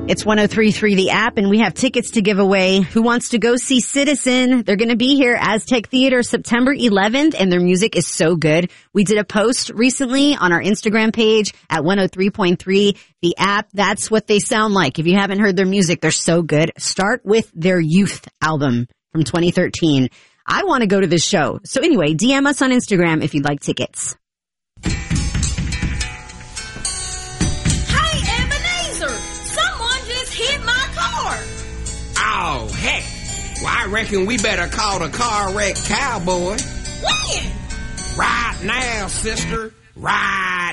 It's 103.3 The App, and we have tickets to give away. Who wants to go see Citizen? They're going to be here, Aztec Theater, September 11th, and their music is so good. We did a post recently on our Instagram page at 103.3 The App. That's what they sound like. If you haven't heard their music, they're so good. Start with their Youth album from 2013. I want to go to this show. So anyway, DM us on Instagram if you'd like tickets. Oh, heck. Well, I reckon we better call the car wreck cowboy. When? Right now, sister. Right